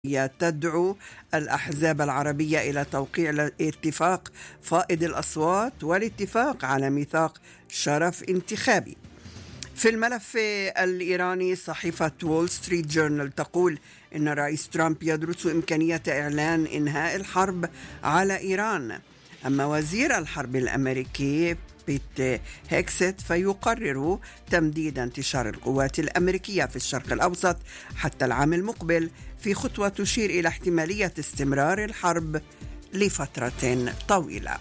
تدعو الأحزاب العربية إلى توقيع اتفاق فائض الأصوات والاتفاق على ميثاق شرف انتخابي. في الملف الإيراني صحيفة وول ستريت جورنال تقول إن الرئيس ترامب يدرس إمكانية إعلان إنهاء الحرب على إيران، أما وزير الحرب الأمريكي بيت هيكست فيقرر تمديد انتشار القوات الأمريكية في الشرق الأوسط حتى العام المقبل، في خطوة تشير إلى احتمالية استمرار الحرب لفترة طويلة.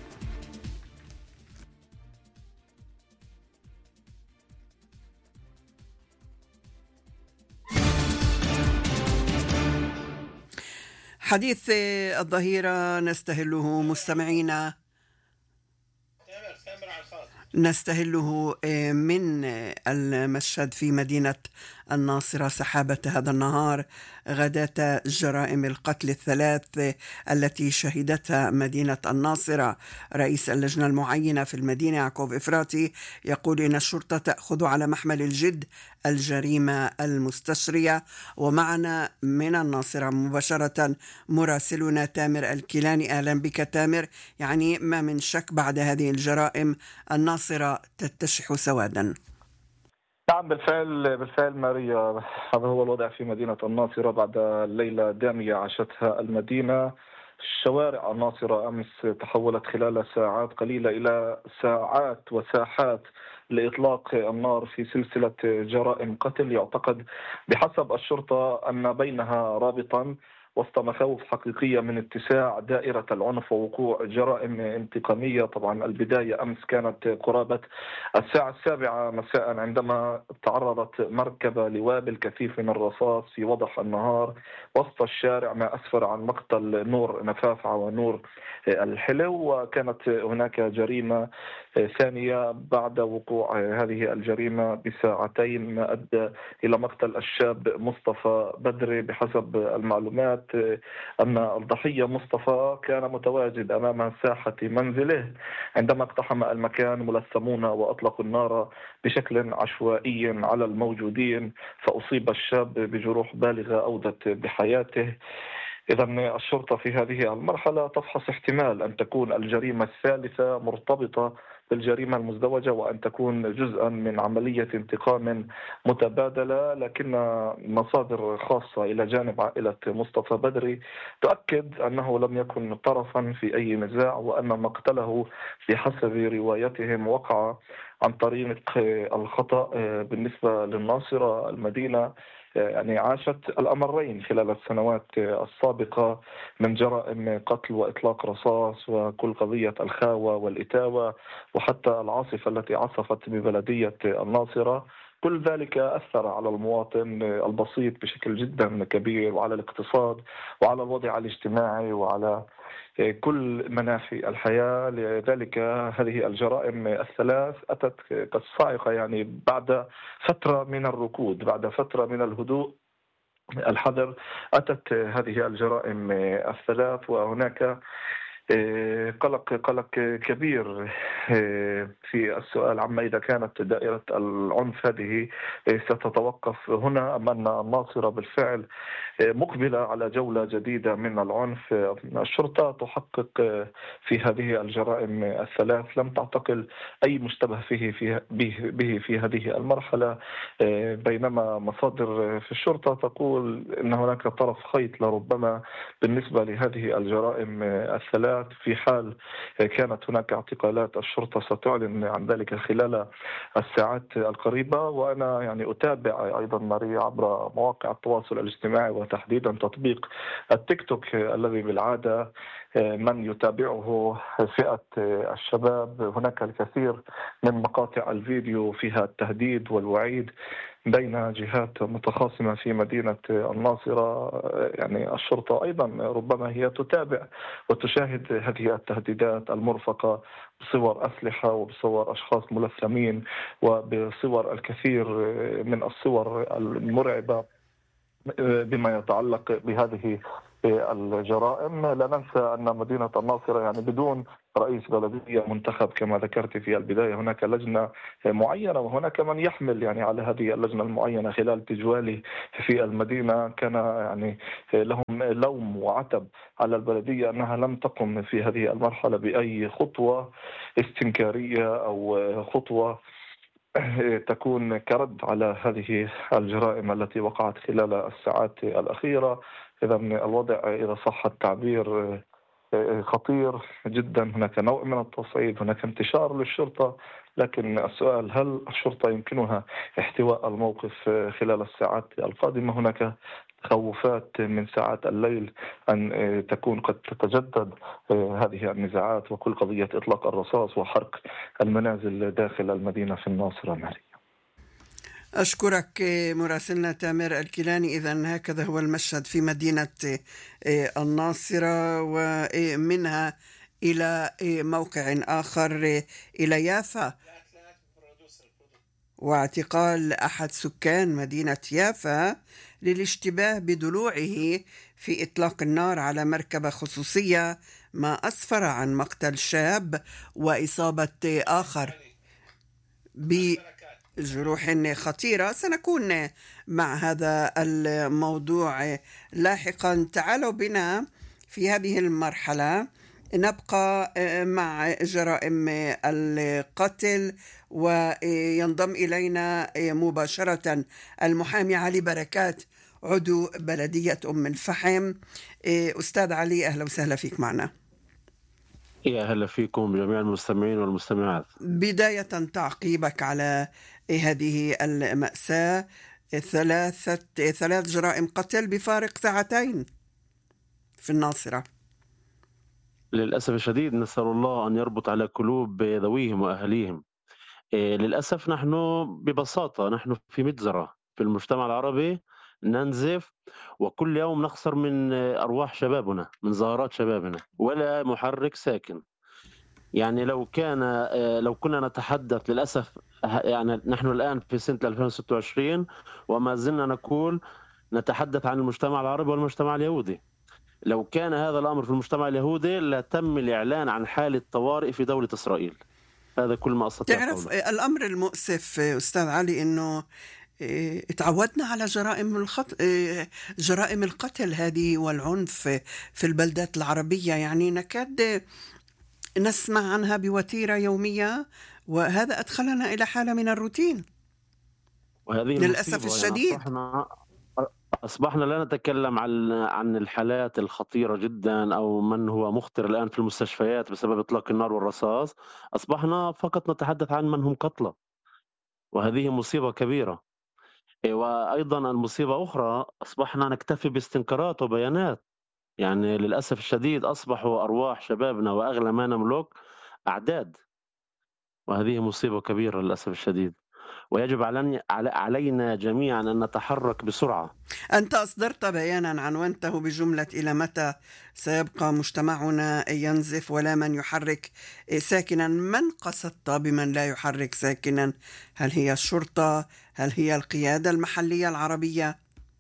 حديث الظهيرة نستهله مستمعينا، نستهله من المشهد في مدينة الناصرة. سحابة هذا النهار غداة جرائم القتل الثلاث التي شهدتها مدينة الناصرة. رئيس اللجنة المعينة في المدينة يعقوب إفراطي يقول إن الشرطة تأخذ على محمل الجد الجريمة المستشرية. ومعنا من الناصرة مباشرة مراسلنا تامر الكيلاني. أهلا بك تامر. يعني ما من شك بعد هذه الجرائم الناصرة تتشح سوادا. نعم، بالفعل ماريا، هذا هو الوضع في مدينة الناصرة بعد ليلة دامية عاشتها المدينة. شوارع الناصرة أمس تحولت خلال ساعات قليلة إلى ساعات وساحات لإطلاق النار في سلسلة جرائم قتل يعتقد بحسب الشرطة أن بينها رابطا، وسط مخاوف حقيقية من اتساع دائرة العنف ووقوع جرائم انتقامية. طبعا البداية أمس كانت قرابة الساعة 7 مساء عندما تعرضت مركبة لوابل كثيف من الرصاص في وضح النهار وسط الشارع، ما أسفر عن مقتل نور نفافعة ونور الحلو. وكانت هناك جريمة ثانية بعد وقوع هذه الجريمة بساعتين ما أدى إلى مقتل الشاب مصطفى بدري. بحسب المعلومات أن الضحية مصطفى كان متواجد أمام ساحة منزله عندما اقتحم المكان ملثمون وأطلقوا النار بشكل عشوائي على الموجودين، فأصيب الشاب بجروح بالغة أودت بحياته. إذا الشرطة في هذه المرحلة تفحص احتمال أن تكون الجريمة الثالثة مرتبطة بالجريمة المزدوجة وأن تكون جزءا من عملية انتقام متبادلة، لكن مصادر خاصة إلى جانب عائلة مصطفى بدري تؤكد أنه لم يكن طرفا في أي نزاع، وأن مقتله بحسب روايتهم وقع عن طريق الخطأ. بالنسبة للناصرة المدينة يعني عاشت الأمرين خلال السنوات السابقة من جرائم قتل وإطلاق رصاص وكل قضية الخاوة والإتاوة وحتى العاصفة التي عصفت ببلدية الناصرة. كل ذلك أثر على المواطن البسيط بشكل جدا كبير، وعلى الاقتصاد وعلى الوضع الاجتماعي وعلى كل مناحي الحياة. لذلك هذه الجرائم الثلاث أتت كالصاعقة، يعني بعد فترة من الركود، بعد فترة من الهدوء الحذر، أتت هذه الجرائم الثلاث. وهناك قلق كبير في السؤال عما إذا كانت دائرة العنف هذه ستتوقف هنا أم أن الناصرة بالفعل مقبلة على جولة جديدة من العنف. الشرطة تحقق في هذه الجرائم الثلاث، لم تعتقل أي مشتبه به في هذه المرحلة، بينما مصادر في الشرطة تقول أن هناك طرف خيط لربما بالنسبة لهذه الجرائم الثلاث. في حال كانت هناك اعتقالات الشرطة ستعلن عن ذلك خلال الساعات القريبة. وأنا يعني أتابع أيضا ماريا عبر مواقع التواصل الاجتماعي وتحديدا تطبيق التيك توك الذي بالعادة من يتابعه فئة الشباب، هناك الكثير من مقاطع الفيديو فيها التهديد والوعيد بين جهات متخاصمة في مدينة الناصرة. يعني الشرطة أيضا ربما هي تتابع وتشاهد هذه التهديدات المرفقة بصور أسلحة وبصور أشخاص ملثمين وبصور الكثير من الصور المرعبة بما يتعلق بهذه الجرائم. لا ننسى أن مدينة الناصرة يعني بدون رئيس بلدية منتخب كما ذكرت في البداية. هناك لجنة معينة، وهناك من يحمل يعني على هذه اللجنة المعينة. خلال تجواله في المدينة كان يعني لهم لوم وعتب على البلدية أنها لم تقم في هذه المرحلة بأي خطوة استنكارية أو خطوة تكون كرد على هذه الجرائم التي وقعت خلال الساعات الأخيرة. إذا الوضع إذا صح التعبير خطير جدا. هناك نوع من التصعيد، هناك انتشار للشرطة، لكن السؤال هل الشرطة يمكنها احتواء الموقف خلال الساعات القادمة؟ هناك تخوفات من ساعات الليل أن تكون قد تتجدد هذه النزاعات، وكل قضية إطلاق الرصاص وحرق المنازل داخل المدينة في الناصرة. ماري، أشكرك مراسلنا تامر الكيلاني. إذن هكذا هو المشهد في مدينة الناصرة، ومنها إلى موقع آخر إلى يافا، واعتقال أحد سكان مدينة يافا للاشتباه بدلوعه في إطلاق النار على مركبة خصوصية، ما أسفر عن مقتل شاب وإصابة آخر بجروح خطيرة. سنكون مع هذا الموضوع لاحقا. تعالوا بنا في هذه المرحلة نبقى مع جرائم القتل، وينضم إلينا مباشرة المحامي علي بركات، عضو بلدية أم الفحم. أستاذ علي، أهلا وسهلا فيك معنا. يا هلا فيكم جميع المستمعين والمستمعات. بداية تعقيبك على هذه المأساة، ثلاث جرائم قتل بفارق ساعتين في الناصرة. للأسف الشديد نسأل الله أن يربط على قلوب ذويهم وأهليهم. للأسف نحن ببساطة نحن في مجزرة في المجتمع العربي، ننزف وكل يوم نخسر من أرواح شبابنا، من زهرات شبابنا، ولا محرك ساكن. يعني لو كنا نتحدث للأسف، يعني نحن الآن في سنة 2026 وما زلنا نتحدث عن المجتمع العربي والمجتمع اليهودي. لو كان هذا الأمر في المجتمع اليهودي لتم الإعلان عن حالة طوارئ في دولة إسرائيل. هذا كل ما أستطيع تعرف قوله. الأمر المؤسف أستاذ علي إنه تعودنا على جرائم القتل هذه والعنف في البلدات العربية، يعني نكاد نسمع عنها بوتيرة يومية، وهذا أدخلنا إلى حالة من الروتين وهذه للأسف المصيبة. يعني الشديد. أصبحنا لا نتكلم عن الحالات الخطيرة جدا أو من هو مخطر الآن في المستشفيات بسبب إطلاق النار والرصاص. أصبحنا فقط نتحدث عن من هم قتلى، وهذه مصيبة كبيرة. وأيضا المصيبة أخرى، أصبحنا نكتفي باستنكارات وبيانات. يعني للأسف الشديد أصبحوا أرواح شبابنا وأغلى ما نملك أعداد، وهذه مصيبة كبيرة للأسف الشديد. ويجب علينا جميعا أن نتحرك بسرعة. أنت أصدرت بيانا عنوانته بجملة إلى متى سيبقى مجتمعنا ينزف ولا من يحرك ساكنا. من قصدت بمن لا يحرك ساكنا؟ هل هي الشرطة؟ هل هي القيادة المحلية العربية؟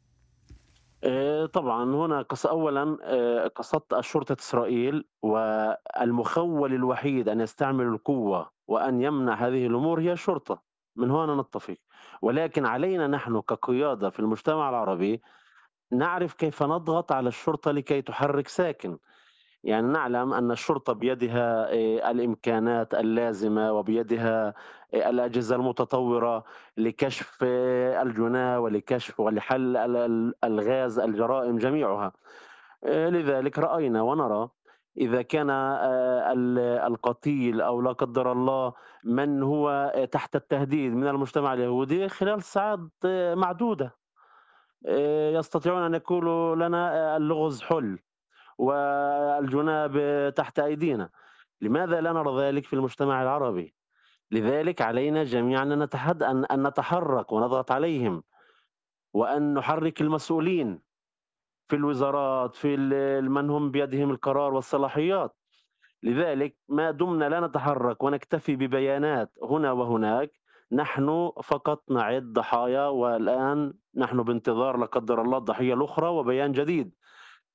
طبعا هنا أولا قصدت الشرطة إسرائيل، والمخول الوحيد أن يستعمل القوة وأن يمنع هذه الأمور هي الشرطة. من هنا نتفق. ولكن علينا نحن كقيادة في المجتمع العربي نعرف كيف نضغط على الشرطة لكي تحرك ساكن. يعني نعلم أن الشرطة بيدها الإمكانات اللازمة، وبيدها الأجهزة المتطورة لكشف الجناه ولكشف ولحل الغاز الجرائم جميعها. لذلك رأينا ونرى إذا كان القتيل أو لا قدر الله من هو تحت التهديد من المجتمع اليهودي، خلال ساعات معدودة يستطيعون أن يقولوا لنا اللغز حل والجناب تحت أيدينا. لماذا لا نرى ذلك في المجتمع العربي؟ لذلك علينا جميعا أن نتحرك ونضغط عليهم، وأن نحرك المسؤولين في الوزارات، في من هم بيدهم القرار والصلاحيات. لذلك ما دمنا لا نتحرك ونكتفي ببيانات هنا وهناك، نحن فقط نعد ضحايا، والآن نحن بانتظار لا قدر الله الضحية الأخرى وبيان جديد.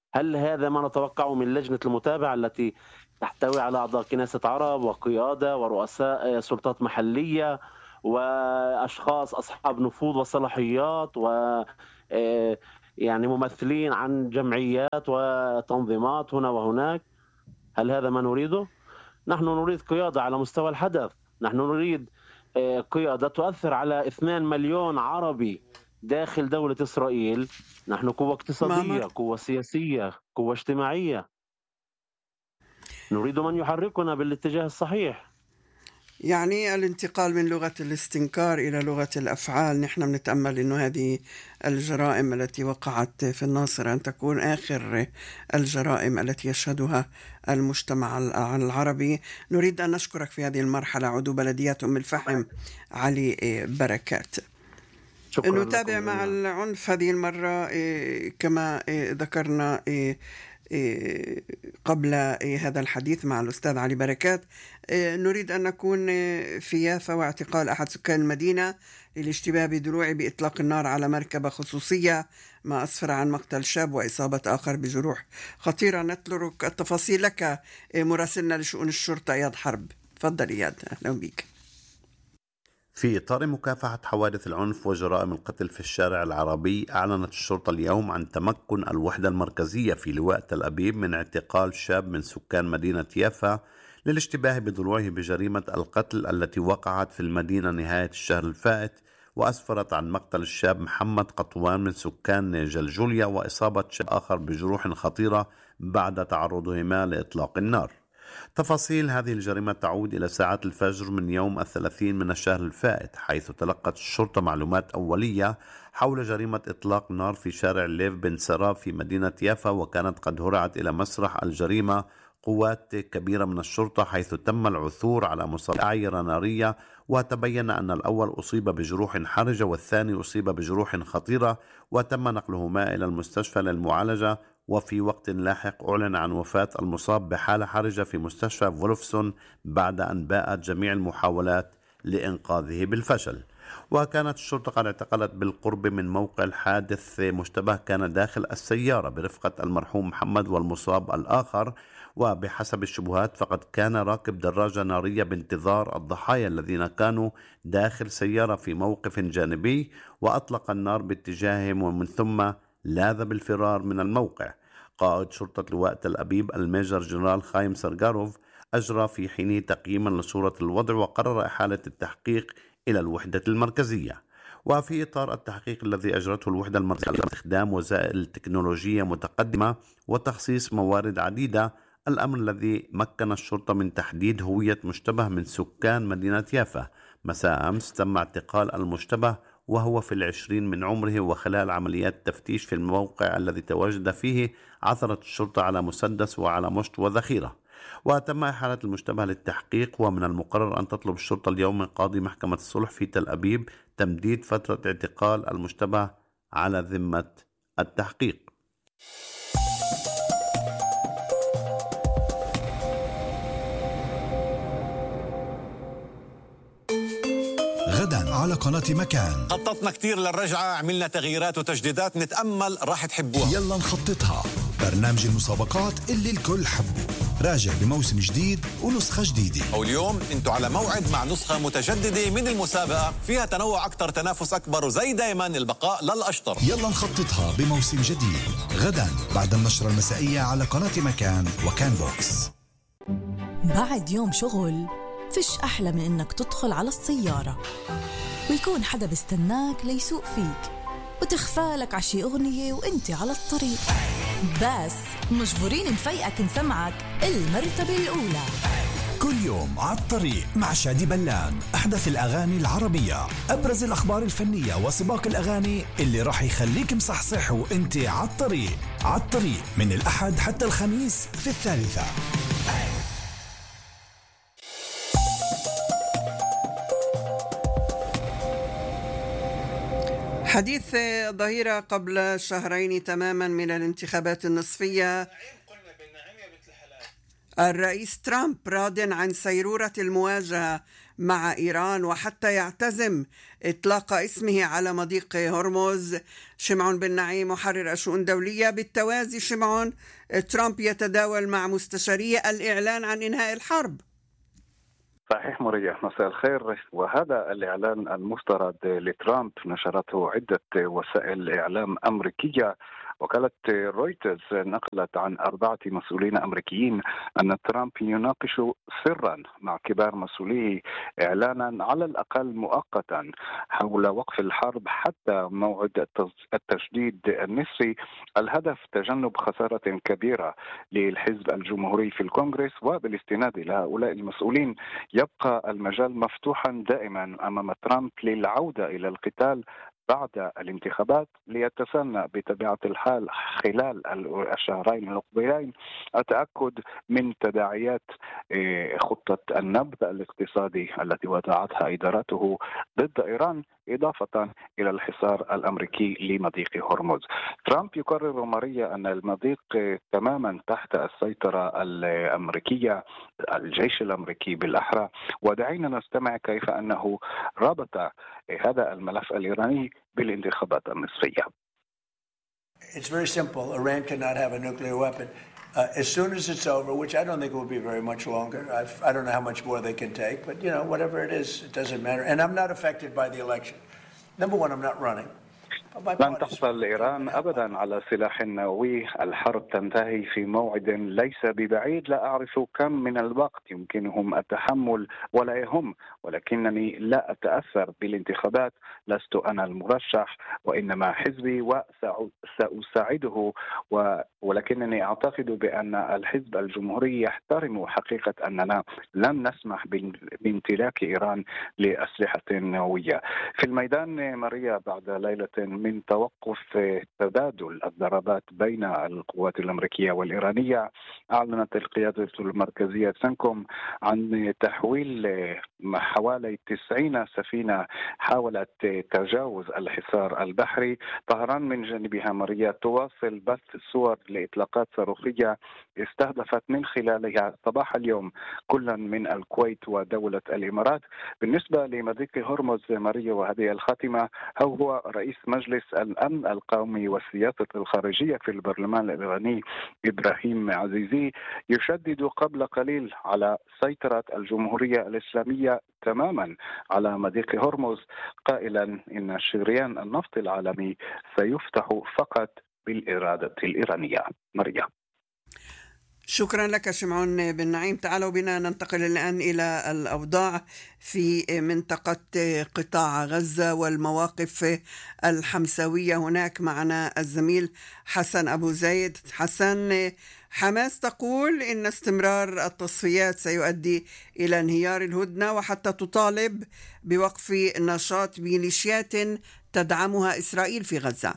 هل هذا ما نتوقعه من لجنة المتابعة التي تحتوي على أعضاء كنيسة عرب وقيادة ورؤساء سلطات محلية وأشخاص أصحاب نفوذ وصلاحيات و يعني ممثلين عن جمعيات وتنظيمات هنا وهناك؟ هل هذا ما نريده؟ نحن نريد قيادة على مستوى الحدث، نحن نريد قيادة تؤثر على 2 مليون عربي داخل دولة إسرائيل. نحن قوة اقتصادية، قوة سياسية، قوة اجتماعية، نريد من يحركنا بالاتجاه الصحيح. يعني الانتقال من لغة الاستنكار إلى لغة الأفعال. نحن بنتأمل أنه هذه الجرائم التي وقعت في الناصرة أن تكون آخر الجرائم التي يشهدها المجتمع العربي. نريد أن نشكرك في هذه المرحلة عضو بلدية أم الفحم علي بركات. نتابع مع العنف هذه المرة كما ذكرنا قبل هذا الحديث مع الأستاذ علي بركات. نريد أن نكون في يافا واعتقال أحد سكان المدينة للاشتباه بدروع بإطلاق النار على مركبة خصوصية، ما أسفر عن مقتل شاب وإصابة آخر بجروح خطيرة. نترك التفاصيل لك مراسلنا لشؤون الشرطة إياد حرب. تفضل إياد، أهلا بك. في إطار مكافحة حوادث العنف وجرائم القتل في الشارع العربي، أعلنت الشرطة اليوم عن تمكن الوحدة المركزية في لواء تل أبيب من اعتقال شاب من سكان مدينة يافا للاشتباه بضلوعه بجريمة القتل التي وقعت في المدينة نهاية الشهر الفائت، وأسفرت عن مقتل الشاب محمد قطوان من سكان جلجوليا وإصابة شاب آخر بجروح خطيرة بعد تعرضهما لإطلاق النار. تفاصيل هذه الجريمة تعود إلى ساعات الفجر من يوم 30 من الشهر الفائت، حيث تلقت الشرطة معلومات أولية حول جريمة إطلاق نار في شارع ليف بن سراب في مدينة يافا، وكانت قد هرعت إلى مسرح الجريمة قوات كبيرة من الشرطة، حيث تم العثور على مصابي أعيرة نارية، وتبين أن الأول أصيب بجروح حرجة والثاني أصيب بجروح خطيرة، وتم نقلهما إلى المستشفى للمعالجة. وفي وقت لاحق أعلن عن وفاة المصاب بحالة حرجة في مستشفى فولفسون بعد أن باءت جميع المحاولات لإنقاذه بالفشل. وكانت الشرطة قد اعتقلت بالقرب من موقع الحادث مشتبه كان داخل السيارة برفقة المرحوم محمد والمصاب الآخر، وبحسب الشبهات فقد كان راكب دراجة نارية بانتظار الضحايا الذين كانوا داخل سيارة في موقف جانبي، وأطلق النار باتجاههم ومن ثم لاذ بالفرار من الموقع. قائد شرطة لواء تل أبيب الميجر جنرال خايم سرجاروف أجرى في حينه تقييما لصورة الوضع، وقرر إحالة التحقيق إلى الوحدة المركزية. وفي إطار التحقيق الذي أجرته الوحدة المركزية باستخدام وسائل تكنولوجية متقدمة وتخصيص موارد عديدة، الأمر الذي مكن الشرطة من تحديد هوية مشتبه من سكان مدينة يافا. مساء أمس تم اعتقال المشتبه وهو في 20 من عمره، وخلال عمليات تفتيش في الموقع الذي تواجد فيه عثرت الشرطة على مسدس وعلى مشط وذخيرة، وتم إحالة المشتبه للتحقيق. ومن المقرر أن تطلب الشرطة اليوم من قاضي محكمة الصلح في تل أبيب تمديد فترة اعتقال المشتبه على ذمة التحقيق. غدا على قناة مكان. خططنا كتير للرجعة، عملنا تغييرات وتجديدات، نتأمل راح تحبوها. يلا نخططها، برنامج المسابقات اللي الكل حبه، راجع بموسم جديد ونسخة جديدة. واليوم انتوا على موعد مع نسخة متجددة من المسابقة، فيها تنوع أكتر، تنافس أكبر، وزي دايما البقاء للأشطر. يلا نخططها بموسم جديد غدا بعد النشرة المسائية على قناة مكان وكان بوكس. بعد يوم شغل فيش أحلى من إنك تدخل على السيارة ويكون حدا بيستناك ليسوق فيك وتخفالك عشي أغنية وإنتي على الطريق، بس مجبورين نفيقك نسمعك المرتبة الأولى. كل يوم على الطريق مع شادي بلان، أحدث الأغاني العربية، أبرز الأخبار الفنية وسباق الأغاني اللي راح يخليك مصحصح وإنتي على الطريق. على الطريق من الأحد حتى الخميس في 3. حديث ظهيرة قبل شهرين تماما من الانتخابات النصفية الرئيس ترامب راض عن سيرورة المواجهة مع إيران وحتى يعتزم إطلاق اسمه على مضيق هرمز. شمعون بن نعيم محرر الشؤون الدولية. بالتوازي شمعون، ترامب يتداول مع مستشاريه الإعلان عن إنهاء الحرب. صحيح مريح، مساء الخير. وهذا الإعلان المفترض لترامب نشرته عدة وسائل إعلام أمريكية. وكالة رويترز نقلت عن 4 مسؤولين أمريكيين أن ترامب يناقش سرا مع كبار مسؤوليه إعلانا على الأقل مؤقتا حول وقف الحرب حتى موعد التجديد النصفي. الهدف تجنب خسارة كبيرة للحزب الجمهوري في الكونغرس. وبالاستناد إلى هؤلاء المسؤولين يبقى المجال مفتوحا دائما أمام ترامب للعودة إلى القتال بعد الانتخابات، ليتسنى بطبيعة الحال خلال الشهرين المقبلين التأكد من تداعيات خطة النبذ الاقتصادي التي وضعتها إدارته ضد إيران، إضافة إلى الحصار الأمريكي لمضيق هرمز. ترامب يقرر ماريا أن المضيق تماما تحت السيطرة الأمريكية، الجيش الأمريكي بالأحرى. ودعينا نستمع كيف أنه ربط هذا الملف الإيراني بالانتخابات النصفية. It's very simple. Iran cannot have a nuclear weapon. As soon as it's over, which I don't think will be very much longer. I don't know how much more they can take, but whatever it is, it doesn't matter. And I'm not affected by the election. Number one, I'm not running. لن تحصل إيران أبدا على سلاح نووي. الحرب تنتهي في موعد ليس ببعيد. لا أعرف كم من الوقت يمكنهم التحمل ولا يهم، ولكنني لا أتأثر بالانتخابات. لست أنا المرشح وإنما حزبي وسأساعده، ولكنني أعتقد بأن الحزب الجمهوري يحترم حقيقة أننا لن نسمح بامتلاك إيران لأسلحة نووية. في الميدان ماريا، بعد ليلة من توقف تبادل الضربات بين القوات الأمريكية والإيرانية، أعلنت القيادة المركزية سنكوم عن تحويل حوالي 90 سفينة حاولت تجاوز الحصار البحري. طهران من جانبها ماريا تواصل بث صور لإطلاقات صاروخية استهدفت من خلالها صباح اليوم كلا من الكويت ودولة الإمارات. بالنسبة لمضيق هرمز ماريا، وهذه الخاتمة، هو رئيس مجلس الأمن القومي والسياسة الخارجية في البرلمان الإيراني إبراهيم عزيزي يشدد قبل قليل على سيطرة الجمهورية الإسلامية تماما على مضيق هرمز، قائلا إن شريان النفط العالمي سيفتح فقط بالإرادة الإيرانية. مريم. شكرا لك شمعون بن نعيم. تعالوا بنا ننتقل الآن إلى الأوضاع في منطقة قطاع غزة والمواقف الحمساوية. هناك معنا الزميل حسن أبو زيد. حسن، حماس تقول إن استمرار التصفيات سيؤدي إلى انهيار الهدنة وحتى تطالب بوقف نشاط ميليشيات تدعمها إسرائيل في غزة.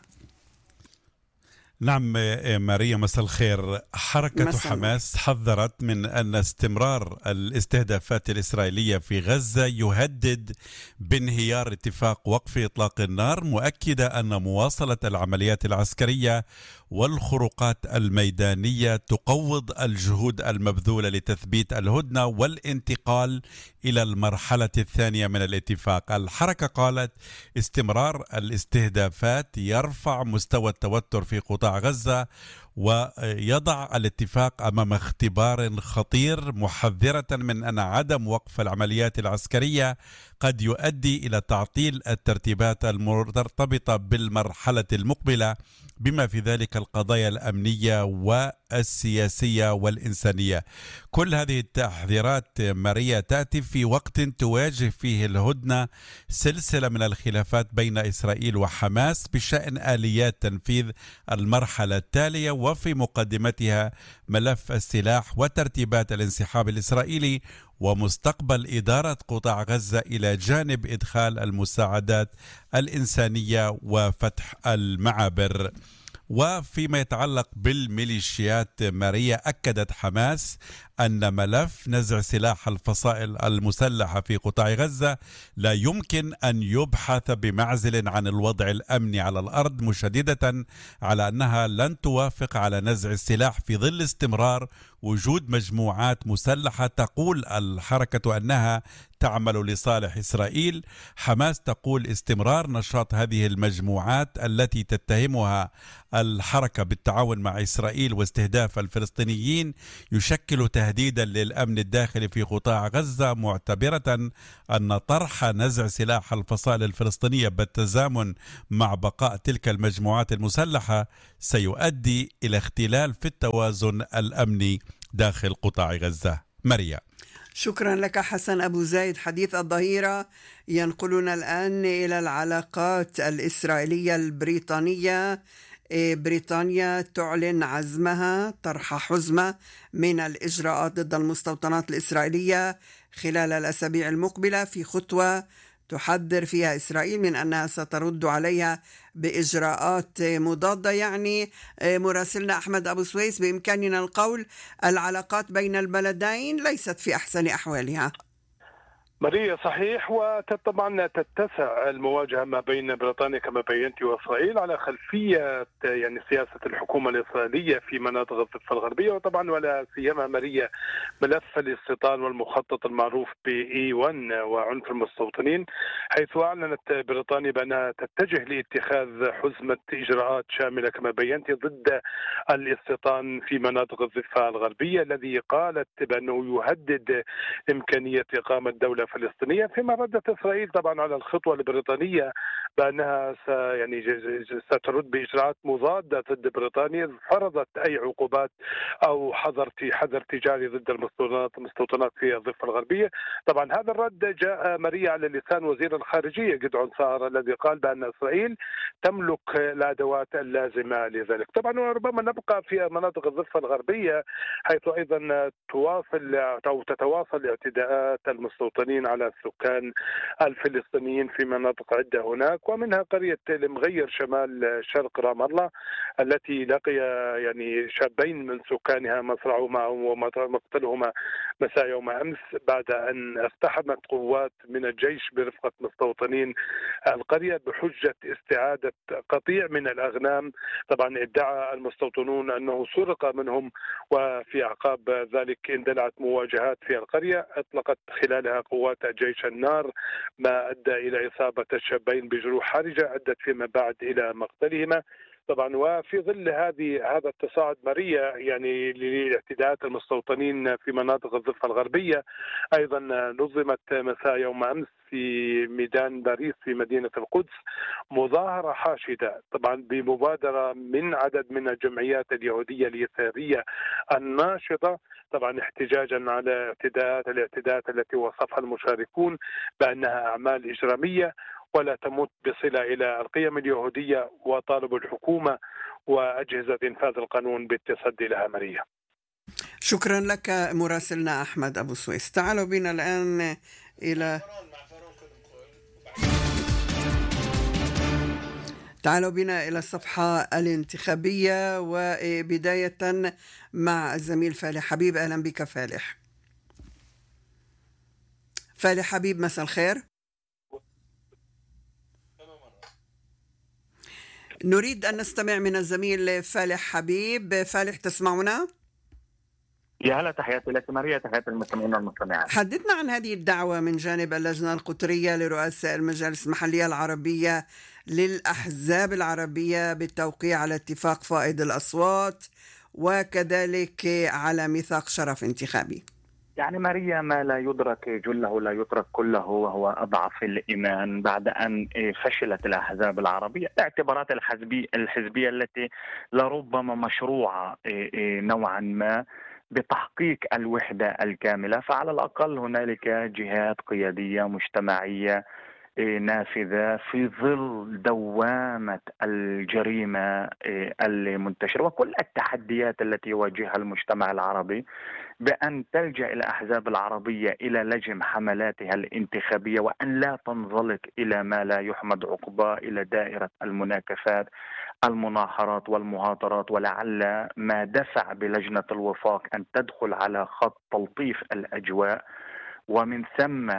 نعم ماريا، مساء الخير. حركة حماس حذرت من أن استمرار الاستهدافات الإسرائيلية في غزة يهدد بانهيار اتفاق وقف إطلاق النار، مؤكدة أن مواصلة العمليات العسكرية والخروقات الميدانية تقوض الجهود المبذولة لتثبيت الهدنة والانتقال إلى المرحلة الثانية من الاتفاق. الحركة قالت استمرار الاستهدافات يرفع مستوى التوتر في قطاع غزة ويضع الاتفاق أمام اختبار خطير، محذرة من أن عدم وقف العمليات العسكرية قد يؤدي إلى تعطيل الترتيبات المرتبطة بالمرحلة المقبلة، بما في ذلك القضايا الأمنية والسياسية والإنسانية. كل هذه التحذيرات ماريا تأتي في وقت تواجه فيه الهدنة سلسلة من الخلافات بين إسرائيل وحماس بشأن آليات تنفيذ المرحلة التالية، وفي مقدمتها ملف السلاح وترتيبات الانسحاب الإسرائيلي ومستقبل إدارة قطاع غزة إلى جانب إدخال المساعدات الإنسانية وفتح المعابر. وفيما يتعلق بالميليشيات ماريا، أكدت حماس أن ملف نزع سلاح الفصائل المسلحة في قطاع غزة لا يمكن أن يبحث بمعزل عن الوضع الأمني على الأرض، مشددة على أنها لن توافق على نزع السلاح في ظل استمرار وجود مجموعات مسلحة تقول الحركة أنها تعمل لصالح إسرائيل. حماس تقول استمرار نشاط هذه المجموعات التي تتهمها الحركة بالتعاون مع إسرائيل واستهداف الفلسطينيين يشكل تهديدا للأمن الداخلي في قطاع غزة، معتبرة أن طرح نزع سلاح الفصائل الفلسطينية بالتزامن مع بقاء تلك المجموعات المسلحة سيؤدي إلى اختلال في التوازن الأمني داخل قطاع غزة. ماريا. شكرا لك حسن أبو زايد. حديث الظهيرة ينقلنا الآن إلى العلاقات الإسرائيلية البريطانية. بريطانيا تعلن عزمها طرح حزمة من الإجراءات ضد المستوطنات الإسرائيلية خلال الأسابيع المقبلة، في خطوة تحذر فيها إسرائيل من أنها سترد عليها بإجراءات مضادة. يعني مراسلنا أحمد أبو سويس، بإمكاننا القول العلاقات بين البلدين ليست في أحسن أحوالها. ماريا صحيح، وطبعا تتسع المواجهة ما بين بريطانيا كما بينت وإسرائيل على خلفية يعني سياسة الحكومة الإسرائيلية في مناطق الضفة الغربية، وطبعا ولا سيما ماريا ملف الاستيطان والمخطط المعروف بE1 وعنف المستوطنين، حيث أعلنت بريطانيا بأنها تتجه لاتخاذ حزمة إجراءات شاملة كما بينت ضد الاستيطان في مناطق الضفة الغربية، الذي قالت بأنه يهدد إمكانية إقامة دولة فلسطينية. فيما ردت إسرائيل طبعا على الخطوة البريطانية بأنها سترد بإجراءات مضادة ضد بريطانيا، فرضت أي عقوبات أو حظر تجاري ضد المستوطنات في الضفة الغربية. طبعا هذا الرد جاء ماريا على لسان وزير الخارجية جدعون سار، الذي قال بأن إسرائيل تملك الأدوات اللازمة لذلك. طبعا وربما نبقى في مناطق الضفة الغربية، حيث أيضا تتواصل اعتداءات المستوطنين على السكان الفلسطينيين في مناطق عدة هناك، ومنها قرية المغير شمال شرق رام الله التي لقي يعني شابين من سكانها مصرعهما ومقتلهما مساء يوم أمس بعد أن اقتحمت قوات من الجيش برفقة مستوطنين القرية بحجة استعادة قطيع من الأغنام. طبعا ادعى المستوطنون أنه سرق منهم، وفي أعقاب ذلك اندلعت مواجهات في القرية أطلقت خلالها قوات الجيش النار، ما أدى إلى إصابة الشابين بجروح حرجة أدت فيما بعد إلى مقتلهما. طبعا وفي ظل هذا التصاعد ماريا يعني لاعتداءات المستوطنين في مناطق الضفة الغربية، أيضا نظمت مساء يوم أمس في ميدان باريس في مدينة القدس مظاهرة حاشدة، طبعا بمبادرة من عدد من الجمعيات اليهودية اليسارية الناشطة، طبعا احتجاجا على الاعتداءات التي وصفها المشاركون بأنها أعمال إجرامية ولا تمت بصلة إلى القيم اليهودية، وطالبوا الحكومة وأجهزة إنفاذ القانون بالتصدي لها. ماريا شكرا لك مراسلنا أحمد أبو سويس. تعالوا بنا الآن إلى الصفحة الانتخابية، وبداية مع الزميل فالح حبيب. أهلا بك فالح حبيب، مساء الخير. نريد أن نستمع من الزميل فالح حبيب. فالح، تسمعنا؟ يا هلا، تحياتي لك ماريا، تحياتي المستمعين والمستمعات. حدثنا عن هذه الدعوة من جانب اللجنة القطرية لرؤساء المجالس المحلية العربية للأحزاب العربية بالتوقيع على اتفاق فائض الأصوات وكذلك على ميثاق شرف انتخابي. يعني ماريا، ما لا يدرك جله لا يترك كله، وهو أضعف الإيمان بعد أن فشلت الأحزاب العربية الاعتبارات الحزبية التي لربما مشروعة نوعا ما بتحقيق الوحدة الكاملة. فعلى الأقل هنالك جهات قيادية مجتمعية نافذة في ظل دوامة الجريمة المنتشرة وكل التحديات التي يواجهها المجتمع العربي، بأن تلجأ الأحزاب العربية إلى لجم حملاتها الانتخابية وأن لا تنزلق إلى ما لا يحمد عقباه، إلى دائرة المناكفات، المناحرات والمهاترات. ولعل ما دفع بلجنة الوفاق أن تدخل على خط تلطيف الأجواء، ومن ثم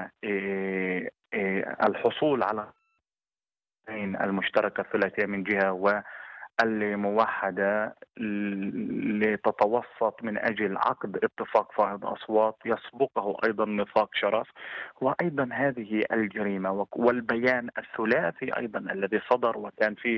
الحصول على المشتركة الثلاثية من جهة الموحدة لتتوسط من أجل عقد اتفاق فائض أصوات يسبقه أيضا ميثاق شرف، وأيضا هذه الجريمة والبيان الثلاثي أيضا الذي صدر وكان فيه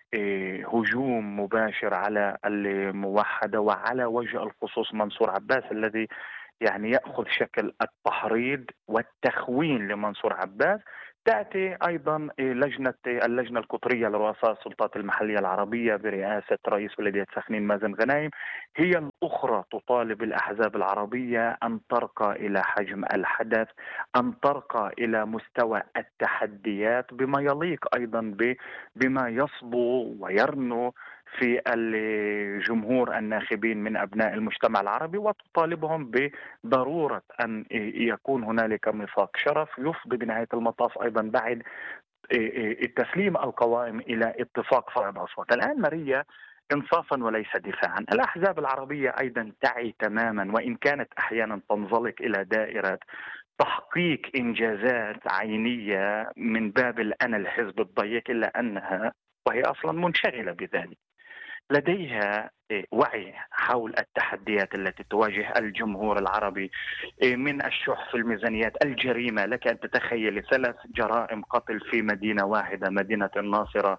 هجوم مباشر على الموحدة وعلى وجه الخصوص منصور عباس الذي يعني يأخذ شكل التحريض والتخوين لمنصور عباس. تأتي أيضا اللجنة القطرية لرؤساء السلطات المحلية العربية برئاسة رئيس بلدية سخنين مازن غنايم، هي الأخرى تطالب الأحزاب العربية أن ترقى إلى حجم الحدث، أن ترقى إلى مستوى التحديات بما يليق أيضا بما يصبو ويرنو في الجمهور الناخبين من أبناء المجتمع العربي، وتطالبهم بضرورة أن يكون هنالك ميثاق شرف يفضي بنهاية المطاف أيضا بعد التسليم القوائم إلى اتفاق فائض أصوات. الآن ماريا إنصافا وليس دفاعا، الأحزاب العربية أيضا تعي تماما، وإن كانت أحيانا تنزلق إلى دائرة تحقيق إنجازات عينية من باب الأنا الحزب الضيق، إلا أنها وهي أصلا منشغلة بذلك لديها وعي حول التحديات التي تواجه الجمهور العربي من الشح في الميزانيات، الجريمة. لك أن تتخيل 3 جرائم قتل في مدينة واحدة، مدينة الناصرة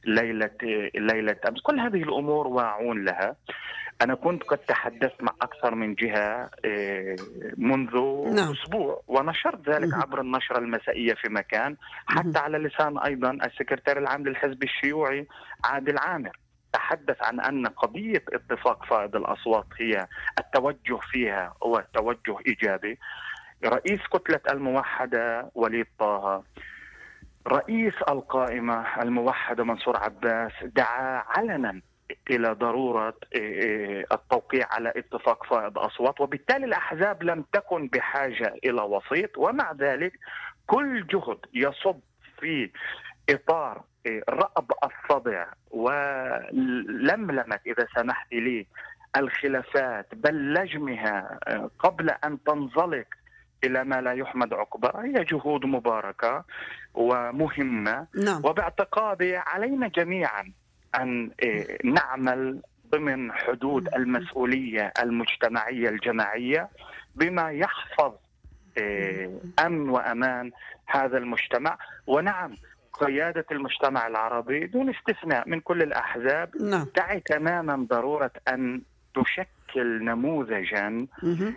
ليلة أمس. كل هذه الأمور واعون لها. أنا كنت قد تحدثت مع أكثر من جهة منذ أسبوع ونشرت ذلك عبر النشرة المسائية في مكان، حتى على لسان أيضا السكرتير العام للحزب الشيوعي عادل عامر تحدث عن أن قضية اتفاق فائض الأصوات هي التوجه فيها هو توجه إيجابي. رئيس كتلة الموحدة وليد طه، رئيس القائمة الموحدة منصور عباس دعا علنا إلى ضرورة التوقيع على اتفاق فائض أصوات، وبالتالي الأحزاب لم تكن بحاجة إلى وسيط. ومع ذلك كل جهد يصب في إطار رأب الصدع ولملمة إذا سمحت لي الخلافات بل لجمها قبل أن تنزلق إلى ما لا يحمد عقباه هي جهود مباركة ومهمة. وباعتقادي علينا جميعا أن نعمل ضمن حدود المسؤولية المجتمعية الجماعية بما يحفظ أمن وأمان هذا المجتمع. ونعم، قيادة المجتمع العربي دون استثناء من كل الأحزاب تعي تماما ضرورة أن تشكل نموذجا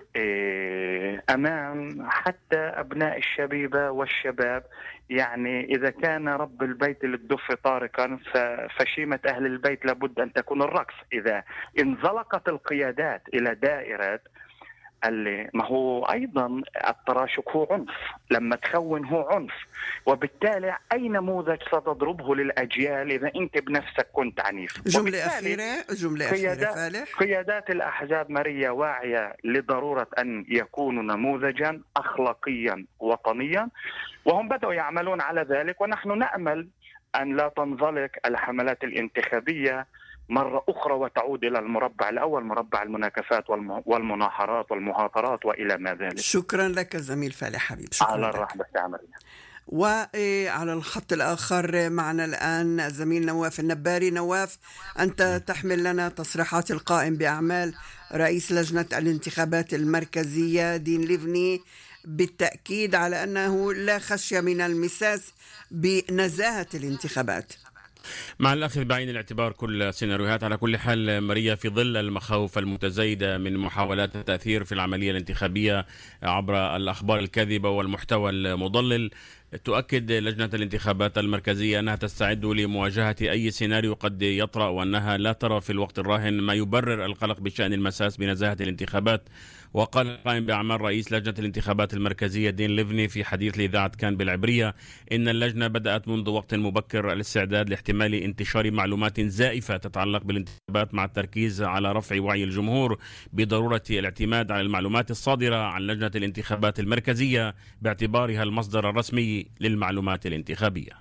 أمام حتى أبناء الشبيبة والشباب. يعني إذا كان رب البيت للدف طارقا فشيمة أهل البيت لابد أن تكون الرقص. إذا انزلقت القيادات إلى دائرة ما هو أيضا التراشق هو عنف، لما تخون هو عنف، وبالتالي أي نموذج ستضربه للأجيال إذا أنت بنفسك كنت عنيف. جملة أخيرة فالح. قيادات الأحزاب ماريا واعية لضرورة أن يكونوا نموذجا أخلاقيا وطنيا، وهم بدأوا يعملون على ذلك. ونحن نأمل أن لا تنزلق الحملات الانتخابية مرة أخرى وتعود إلى المربع الأول، مربع المناكفات والمناحرات والمهاترات وإلى ما ذلك. شكرا لك زميل فالح حبيب. شكرا على لك. الرحمة والسلامة. وعلى الخط الآخر معنا الآن الزميل نواف النباري. نواف، أنت تحمل لنا تصريحات القائم بأعمال رئيس لجنة الانتخابات المركزية دين ليفني بالتأكيد على أنه لا خشية من المساس بنزاهة الانتخابات، مع الأخذ بعين الاعتبار كل السيناريوهات. على كل حال ماريا، في ظل المخاوف المتزايدة من محاولات التأثير في العملية الانتخابية عبر الأخبار الكاذبة والمحتوى المضلل، تؤكد لجنة الانتخابات المركزية أنها تستعد لمواجهة أي سيناريو قد يطرأ، وأنها لا ترى في الوقت الراهن ما يبرر القلق بشأن المساس بنزاهة الانتخابات. وقال القائم بأعمال رئيس لجنة الانتخابات المركزية دين ليفني في حديث لإذاعة كان بالعبرية إن اللجنة بدأت منذ وقت مبكر الاستعداد لاحتمال انتشار معلومات زائفة تتعلق بالانتخابات، مع التركيز على رفع وعي الجمهور بضرورة الاعتماد على المعلومات الصادرة عن لجنة الانتخابات المركزية باعتبارها المصدر الرسمي للمعلومات الانتخابية.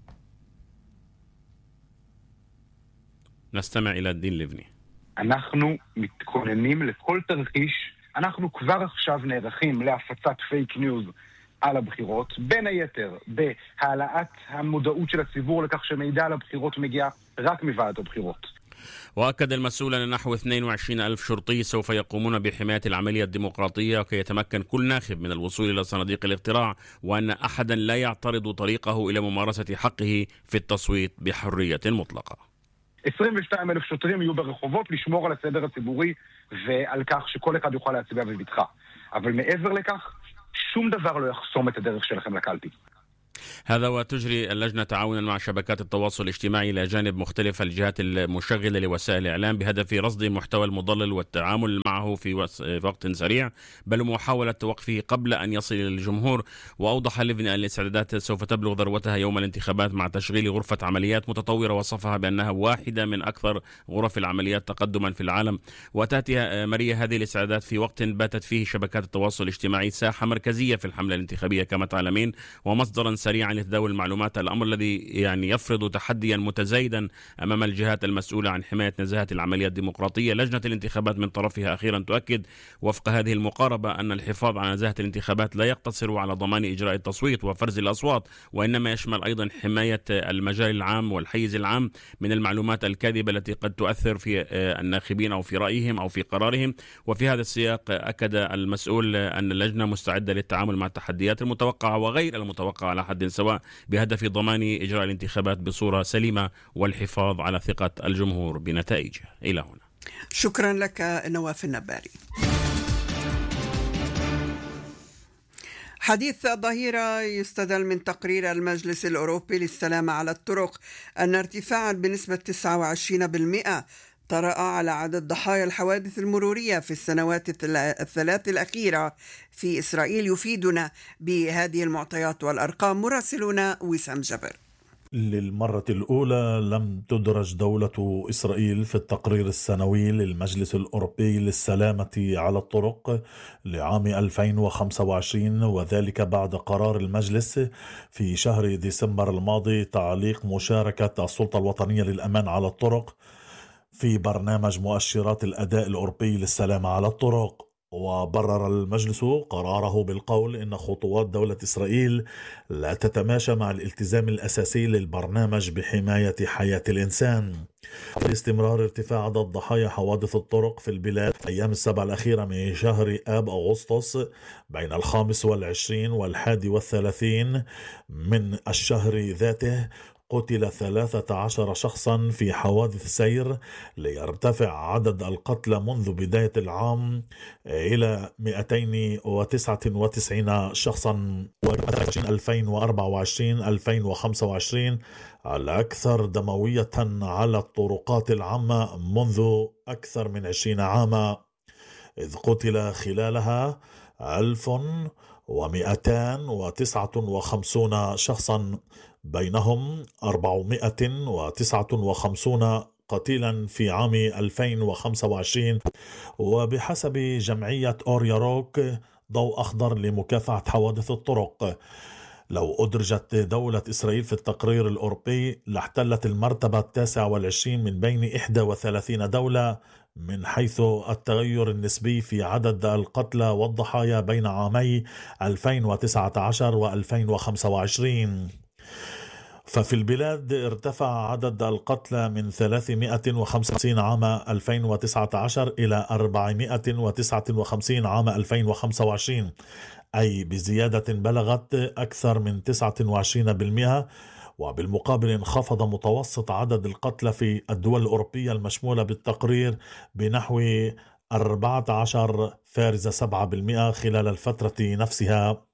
نستمع إلى دين ليفني. אנחנו מתכוננים לכל תרחיש. אנחנו כבר עכשיו נערכים להפצת פייק ניוז על הבחירות, בין היתר בהעלאת המודעות של הציבור לכך שמידע על הבחירות מגיע רק מוועדת הבחירות. وأكد المسؤول أن نحو 22,000 شرطي سوف يقومون بحماية العملية الديمقراطية كي يتمكن كل ناخب من الوصول إلى صناديق الاقتراع، وأن أحدا لا يعترض طريقه إلى ممارسة حقه في التصويت بحرية مطلقة. 22,000 שוטרים יהיו ברחובות לשמור על הסדר הציבורי ועל כך שכל אחד יוכל להצביע בבטחה. אבל מעבר לכך, שום דבר לא יחסום את הדרך שלכם לקלפי. هذا وتجري اللجنة تعاونا مع شبكات التواصل الاجتماعي إلى جانب مختلف الجهات المشغلة لوسائل الإعلام بهدف رصد المحتوى المضلل والتعامل معه في وقت سريع، بل محاولة وقفه قبل أن يصل إلى الجمهور. وأوضح ليفن أن الاستعدادات سوف تبلغ ذروتها يوم الانتخابات مع تشغيل غرفة عمليات متطورة وصفها بأنها واحدة من أكثر غرف العمليات تقدما في العالم. وتأتي ماريا هذه الاستعدادات في وقت باتت فيه شبكات التواصل الاجتماعي ساحة مركزية في الحملة الانتخابية كما تعلمين، ومصدرا سريعا لتداول المعلومات، الأمر الذي يفرض تحديا متزايدا أمام الجهات المسؤولة عن حماية نزاهة العملية الديمقراطية. لجنة الانتخابات من طرفها أخيرا تؤكد وفق هذه المقاربة أن الحفاظ على نزاهة الانتخابات لا يقتصر على ضمان إجراء التصويت وفرز الأصوات، وإنما يشمل أيضا حماية المجال العام والحيز العام من المعلومات الكاذبة التي قد تؤثر في الناخبين أو في رأيهم أو في قرارهم. وفي هذا السياق أكد المسؤول أن اللجنة مستعدة للتعامل مع التحديات المتوقعة وغير المتوقعة على حد سواء بهدف ضمان إجراء الانتخابات بصورة سليمة والحفاظ على ثقة الجمهور بنتائجها. إلى هنا. شكرا لك نواف النباري. حديث الظهيرة يستدل من تقرير المجلس الأوروبي للسلامة على الطرق أن ارتفاعا بنسبة 29% طرأ على عدد ضحايا الحوادث المرورية في السنوات الثلاث الأخيرة في إسرائيل. يفيدنا بهذه المعطيات والأرقام مراسلنا وسام جبر. للمرة الأولى لم تدرج دولة إسرائيل في التقرير السنوي للمجلس الأوروبي للسلامة على الطرق لعام 2025، وذلك بعد قرار المجلس في شهر ديسمبر الماضي تعليق مشاركة السلطة الوطنية للأمان على الطرق في برنامج مؤشرات الأداء الأوروبي للسلامة على الطرق. وبرر المجلس قراره بالقول إن خطوات دولة إسرائيل لا تتماشى مع الالتزام الأساسي للبرنامج بحماية حياة الإنسان. لاستمرار ارتفاع عدد ضحايا حوادث الطرق في البلاد أيام السبع الأخيرة من شهر آب أغسطس بين 25 و31 من الشهر ذاته قتل 13 شخصا في حوادث سير، ليرتفع عدد القتلى منذ بداية العام إلى 299 شخصا. 2024-2025 الأكثر دموية على الطرقات العامة منذ أكثر من 20 عاما، إذ قتل خلالها 1259 شخصا، بينهم 459 قتيلا في عام 2025. وبحسب جمعية أورياروك ضوء أخضر لمكافحة حوادث الطرق، لو أدرجت دولة إسرائيل في التقرير الأوروبي لاحتلت المرتبة 29 من بين 31 دولة من حيث التغير النسبي في عدد القتلى والضحايا بين عامي 2019 و2025. ففي البلاد ارتفع عدد القتلى من 355 عام 2019 إلى 459 عام 2025، أي بزيادة بلغت أكثر من 29%. وبالمقابل انخفض متوسط عدد القتلى في الدول الأوروبية المشمولة بالتقرير بنحو 14.7% خلال الفترة نفسها.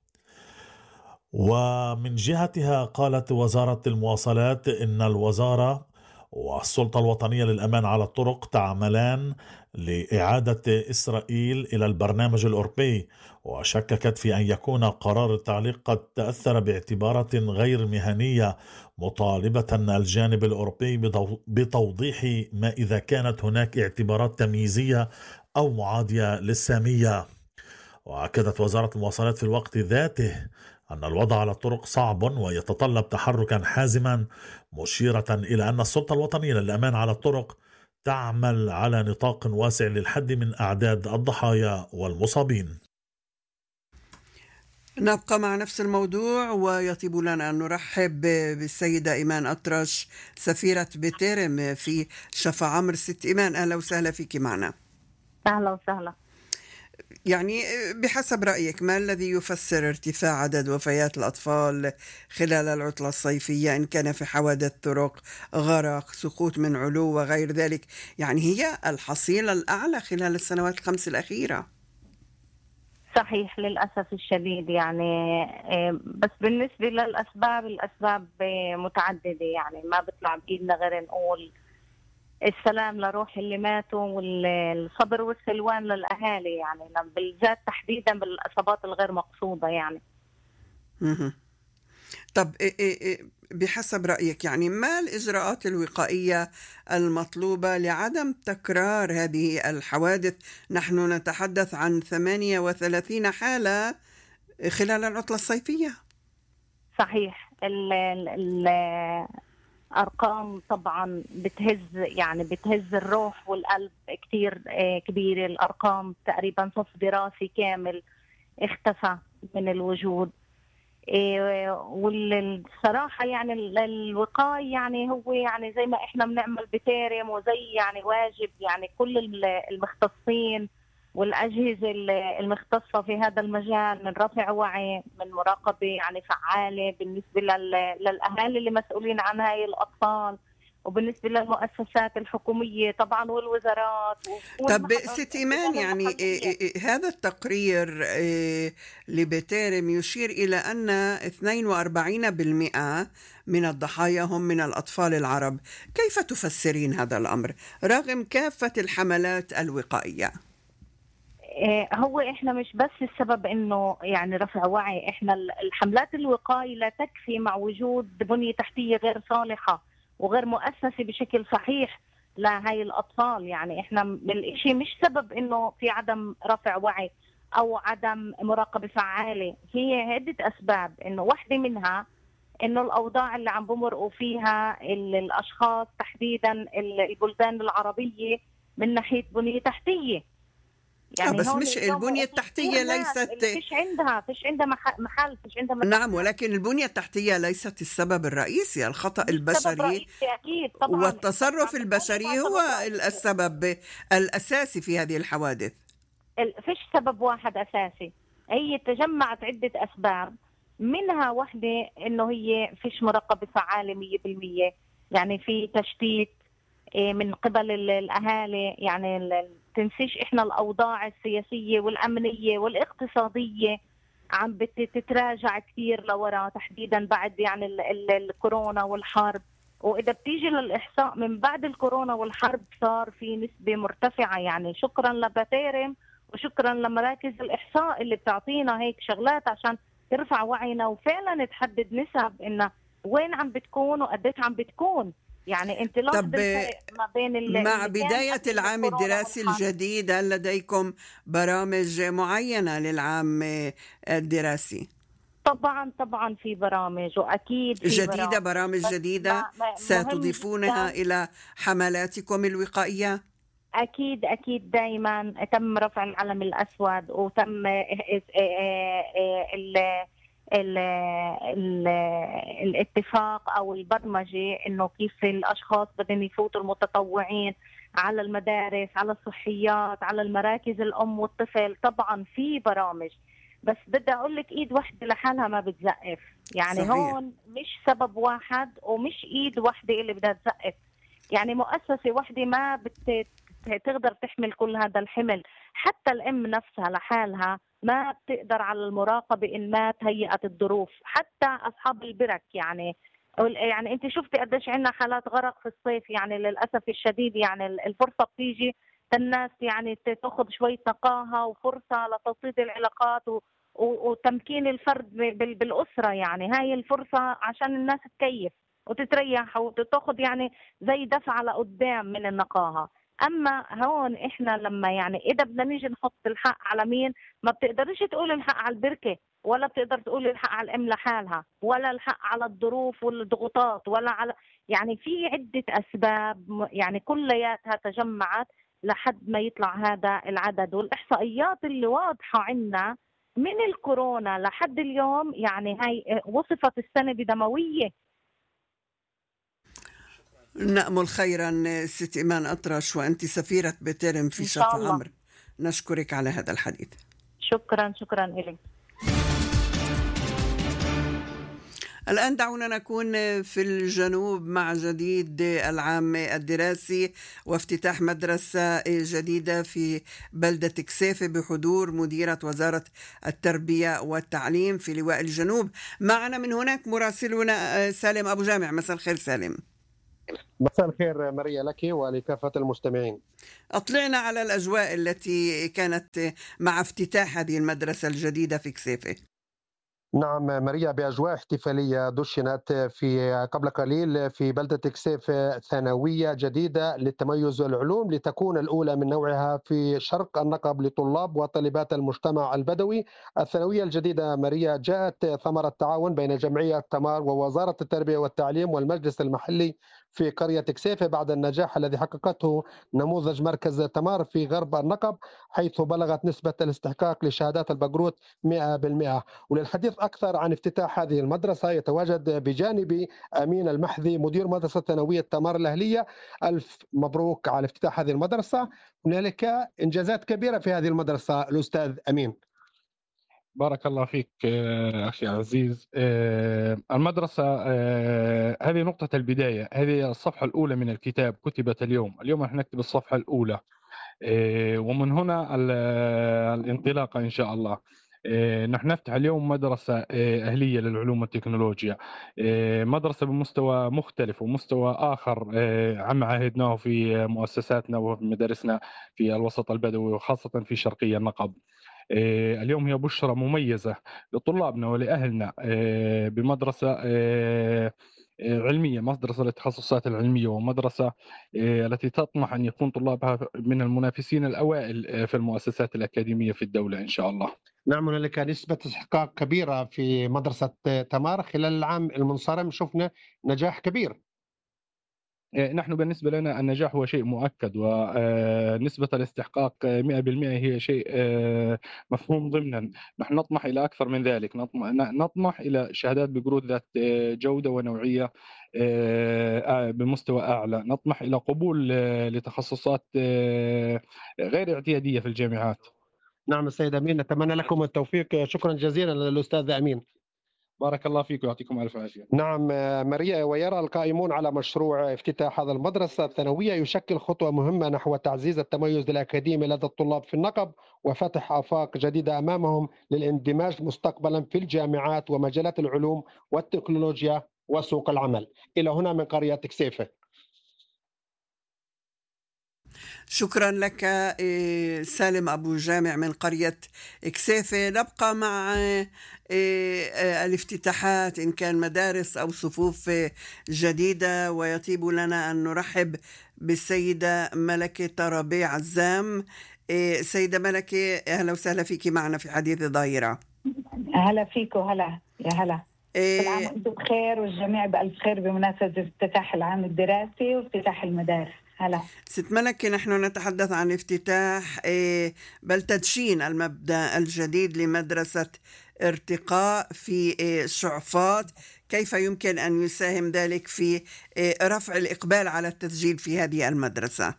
ومن جهتها قالت وزارة المواصلات إن الوزارة والسلطة الوطنية للأمان على الطرق تعملان لإعادة إسرائيل إلى البرنامج الأوروبي، وشككت في أن يكون قرار التعليق قد تأثر باعتبارات غير مهنية، مطالبة الجانب الأوروبي بتوضيح ما إذا كانت هناك اعتبارات تمييزية أو معادية للسامية. وأكدت وزارة المواصلات في الوقت ذاته أن الوضع على الطرق صعب ويتطلب تحركا حازما، مشيرة إلى أن السلطة الوطنية للأمان على الطرق تعمل على نطاق واسع للحد من أعداد الضحايا والمصابين. نبقى مع نفس الموضوع، ويطيب لنا أن نرحب بالسيدة إيمان أطرش سفيرة بتيرم في شفا عمر. ست إيمان، أهلا وسهلا فيك معنا. أهلا وسهلا. يعني بحسب رأيك ما الذي يفسر ارتفاع عدد وفيات الأطفال خلال العطلة الصيفية، إن كان في حوادث طرق، غرق، سقوط من علو وغير ذلك؟ يعني هي الحصيلة الأعلى خلال السنوات الخمس الأخيرة. صحيح للأسف الشديد، يعني بس بالنسبة للأسباب، الأسباب متعددة، يعني ما بيطلع بإيدنا غير نقول السلام لروح اللي ماتوا والصبر والسلوان للأهالي، يعني بالذات تحديدا بالإصابات الغير مقصودة يعني. طب بحسب رأيك يعني ما الإجراءات الوقائية المطلوبة لعدم تكرار هذه الحوادث؟ نحن نتحدث عن 38 حالة خلال العطلة الصيفية. صحيح. الأرقام طبعا بتهز الروح والقلب كتير كبيرة. الأرقام تقريبا صف دراسي كامل اختفى من الوجود. والصراحة يعني الوقاية يعني هو يعني زي ما احنا بنعمل بتيرم، وزي يعني واجب يعني كل المختصين والأجهزة المختصة في هذا المجال من رفع وعي، من مراقبة يعني فعالة بالنسبة للأهالي اللي مسؤولين عن هاي الأطفال، وبالنسبة للمؤسسات الحكومية طبعا والوزارات. طب ست إيمان، يعني هذا التقرير لبتيرم يشير إلى أن 42% من الضحايا هم من الأطفال العرب. كيف تفسرين هذا الأمر رغم كافة الحملات الوقائية؟ هو احنا مش بس السبب انه يعني رفع وعي، احنا الحملات الوقائية لا تكفي مع وجود بنية تحتية غير صالحة وغير مؤسسة بشكل صحيح لهاي الأطفال. يعني احنا الاشي مش سبب انه في عدم رفع وعي او عدم مراقبة فعالة، هي عدة اسباب. انه واحدة منها انه الاوضاع اللي عم بمرقوا فيها الاشخاص تحديدا البلدان العربية من ناحية بنية تحتية. يعني بس مش البنية التحتية ليست فيش عندها محل، فيش عندها محل. نعم، ولكن البنية التحتية ليست السبب الرئيسي. الخطأ البشري أكيد طبعا، والتصرف البشري هو السبب الأساسي في هذه الحوادث. فيش سبب واحد أساسي، هي تجمعت عدة أسباب. منها واحدة إنه هي فيش مراقبة فعالة 100%، يعني في تشتيت من قبل الأهالي. يعني تنسيش إحنا الأوضاع السياسية والأمنية والاقتصادية عم بتتراجع كثير لورا، تحديدا بعد يعني الكورونا والحرب. وإذا بتيجي للإحصاء من بعد الكورونا والحرب صار في نسبة مرتفعة، يعني شكرا لبتيرم وشكرا لمراكز الإحصاء اللي بتعطينا هيك شغلات عشان ترفع وعينا وفعلا تحدد نسب إنه وين عم بتكون وقديش عم بتكون. يعني انت طب ما بين مع بداية العام الدراسي الجديد هل لديكم برامج معينة للعام الدراسي؟ طبعا في برامج، واكيد في جديدة، برامج جديدة ستضيفونها إلى حملاتكم الوقائية؟ أكيد دائما تم رفع العلم الأسود، وتم الاتفاق أو البرمجة إنه كيف الأشخاص بدهم يفوتوا المتطوعين على المدارس، على الصحيات، على المراكز الأم والطفل. طبعا في برامج، بس بدي أقول لك إيد واحدة لحالها ما بتزقف. يعني صحيح. هون مش سبب واحد ومش إيد واحدة اللي بدها تزقف، يعني مؤسسة واحدة ما تقدر تحمل كل هذا الحمل. حتى الأم نفسها لحالها ما بتقدر على المراقبة إن ما تهيئت الظروف. حتى أصحاب البرك يعني أنت شفتي قديش عندنا حالات غرق في الصيف. يعني للأسف الشديد يعني الفرصة بتيجي الناس يعني تأخذ شوية نقاهة وفرصة لتوطيد العلاقات وتمكين الفرد بالأسرة. يعني هاي الفرصة عشان الناس تكيف وتتريح وتأخذ يعني زي دفعة لقدام من النقاهة. أما هون إحنا لما يعني إذا بدنا نيجي نحط الحق على مين، ما بتقدرش تقول الحق على البركة، ولا بتقدر تقول الحق على الأم لحالها، ولا الحق على الظروف والضغوطات، ولا على يعني في عدة أسباب يعني كلياتها تجمعت لحد ما يطلع هذا العدد. والإحصائيات اللي واضحة عنا من الكورونا لحد اليوم يعني هاي وصفت السنة بدموية. نأمل خيرا ست إيمان أطرش، وأنت سفيرة بترم في شرف عمر. نشكرك على هذا الحديث. شكرا لك. الآن دعونا نكون في الجنوب مع جديد العام الدراسي وافتتاح مدرسة جديدة في بلدة كسيفة بحضور مديرة وزارة التربية والتعليم في لواء الجنوب. معنا من هناك مراسلنا سالم أبو جامع. مساء الخير سالم. مساء الخير ماريا لك ولكافة المستمعين. أطلعنا على الأجواء التي كانت مع افتتاح هذه المدرسة الجديدة في كسيفة. نعم ماريا، بأجواء احتفالية دشنت في قبل قليل في بلدة كسيفة ثانوية جديدة للتميز والعلوم لتكون الأولى من نوعها في شرق النقب لطلاب وطالبات المجتمع البدوي. الثانوية الجديدة ماريا جاءت ثمرة تعاون بين جمعية تمار ووزارة التربية والتعليم والمجلس المحلي في قرية كسيفة بعد النجاح الذي حققته نموذج مركز تمار في غرب النقب، حيث بلغت نسبة الاستحقاق لشهادات البكالوريوس 100%. وللحديث أكثر عن افتتاح هذه المدرسة يتواجد بجانبي أمين المحذي مدير مدرسة ثانوية تمار الأهلية. ألف مبروك على افتتاح هذه المدرسة، هنالك إنجازات كبيرة في هذه المدرسة الأستاذ أمين. بارك الله فيك أخي عزيز. المدرسة هذه نقطة البداية، هذه الصفحة الأولى من الكتاب كتبت اليوم نحن نكتب الصفحة الأولى، ومن هنا الانطلاقة إن شاء الله. نحن نفتح اليوم مدرسة أهلية للعلوم والتكنولوجيا، مدرسة بمستوى مختلف ومستوى آخر عما عهدناه في مؤسساتنا وفي مدارسنا في الوسط البدوي وخاصة في شرقي النقب. اليوم هي بشرة مميزة لطلابنا ولأهلنا بمدرسة علمية، مدرسة للتخصصات العلمية، ومدرسة التي تطمح أن يكون طلابها من المنافسين الأوائل في المؤسسات الأكاديمية في الدولة إن شاء الله. نعم، هنالك نسبة استحقاق كبيرة في مدرسة تمار. خلال العام المنصرم شفنا نجاح كبير. نحن بالنسبة لنا النجاح هو شيء مؤكد، ونسبة الاستحقاق 100% هي شيء مفهوم ضمنا. نحن نطمح إلى أكثر من ذلك، نطمح إلى شهادات بقروض ذات جودة ونوعية بمستوى أعلى، نطمح إلى قبول لتخصصات غير اعتيادية في الجامعات. نعم السيد أمين، نتمنى لكم التوفيق. شكرا جزيلا للأستاذ أمين. بارك الله فيك ويعطيكم ألف عافية. نعم ماريا، ويرى القائمون على مشروع افتتاح هذا المدرسة الثانوية يشكل خطوة مهمة نحو تعزيز التميز الأكاديمي لدى الطلاب في النقب وفتح آفاق جديدة أمامهم للاندماج مستقبلا في الجامعات ومجالات العلوم والتكنولوجيا وسوق العمل. إلى هنا من قرية كسيفة. شكرا لك سالم أبو جامع من قرية كسيفة. نبقى مع الافتتاحات إن كان مدارس أو صفوف جديدة، ويطيب لنا أن نرحب بالسيدة ملكة طرابي عزام. سيدة ملكة، أهلا وسهلا فيك معنا في حديث ظاهرة. هلا فيك وهلا يا هلا. كل عام وانتم بخير والجميع بألف خير بمناسبة افتتاح العام الدراسي وافتتاح المدارس. هلا ست ملكة، نحن نتحدث عن افتتاح بل تدشين المبدأ الجديد لمدرسة ارتقاء في شعفاط. كيف يمكن أن يساهم ذلك في رفع الإقبال على التسجيل في هذه المدرسة؟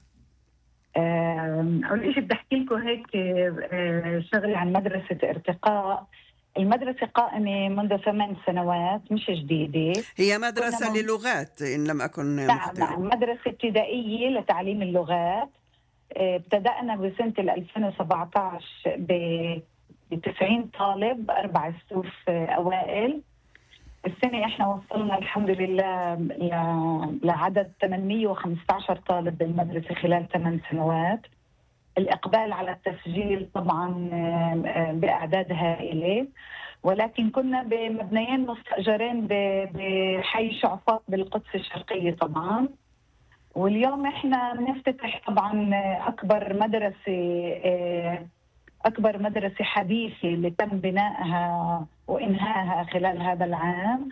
أول شيء بدي أحكي لكم هيك شغلة عن مدرسة ارتقاء. المدرسة قائمة منذ 8 سنوات، مش جديدة. هي مدرسة للغات إن لم أكن مخطئة. نعم، مدرسة ابتدائية لتعليم اللغات. ابتدأنا بسنة 2017 ب 90 طالب 4 صفوف أوائل. السنة إحنا وصلنا الحمد لله لعدد 815 طالب بالمدرسة خلال 8 سنوات. الإقبال على التسجيل طبعا بأعداد هائلة، ولكن كنا بمبنيين مستأجرين بحي شعفاط بالقدس الشرقية طبعا. واليوم احنا بنفتتح طبعا أكبر مدرسة حديثة اللي تم بنائها وإنهائها خلال هذا العام،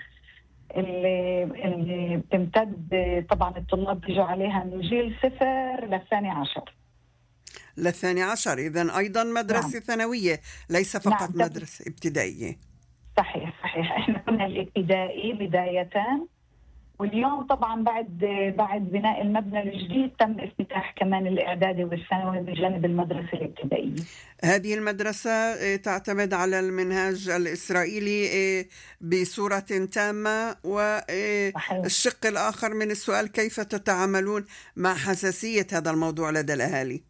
اللي بتمتد طبعا الطلاب بيجوا عليها من جيل 0 للثاني عشر. لل12. إذن أيضا مدرسة ثانوية ليس فقط مدرسة ابتدائية. صحيح. احنا كنا الابتدائي بداية، واليوم طبعا بعد بناء المبنى الجديد تم افتتاح كمان الإعدادي والثانوي بجانب المدرسة الابتدائية. هذه المدرسة تعتمد على المنهاج الإسرائيلي بصورة تامة، والشق الآخر من السؤال كيف تتعاملون مع حساسية هذا الموضوع لدى الأهالي؟